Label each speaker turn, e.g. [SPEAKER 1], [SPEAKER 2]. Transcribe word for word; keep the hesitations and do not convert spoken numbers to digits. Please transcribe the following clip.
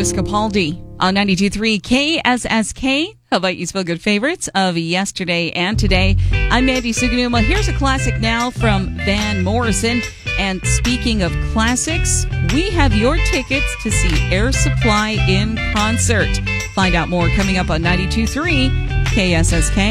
[SPEAKER 1] Louis Capaldi on ninety-two point three K S S K. How about you spell good favorites of yesterday and today? I'm Mandy Suganuma. Here's a classic now from Van Morrison. And speaking of classics, we have your tickets to see Air Supply in concert. Find out more coming up on ninety-two point three K S S K.